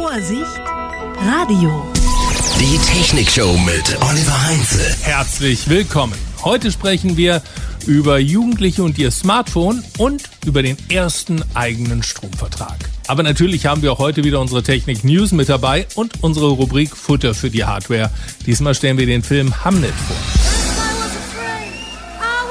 Vorsicht, Radio. Die Technikshow mit Oliver Heinze. Herzlich willkommen. Heute sprechen wir über Jugendliche und ihr Smartphone und über den ersten eigenen Stromvertrag. Aber natürlich haben wir auch heute wieder unsere Technik-News mit dabei und unsere Rubrik Futter für die Hardware. Diesmal stellen wir den Film Hamnet vor.